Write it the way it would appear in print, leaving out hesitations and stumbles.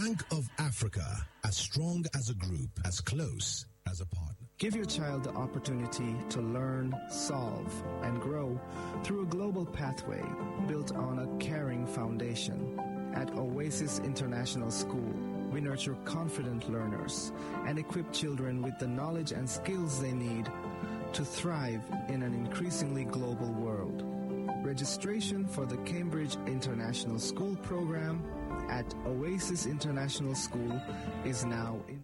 Bank of Africa, as strong as a group, as close as a partner. Give your child the opportunity to learn, solve, and grow through a global pathway built on a caring foundation. At Oasis International School, we nurture confident learners and equip children with the knowledge and skills they need to thrive in an increasingly global world. Registration for the Cambridge International School program at Oasis International School is now in